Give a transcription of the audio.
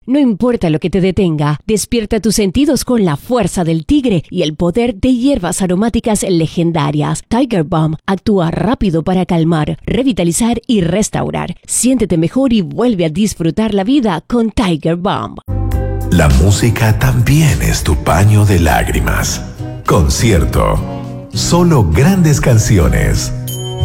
No importa lo que te detenga, despierta tus sentidos con la fuerza del tigre y el poder de hierbas aromáticas legendarias. Tiger Balm actúa rápido para calmar, revitalizar y restaurar. Siéntete mejor y vuelve a disfrutar la vida con Tiger Balm. La música también es tu paño de lágrimas. Concierto. Solo grandes canciones.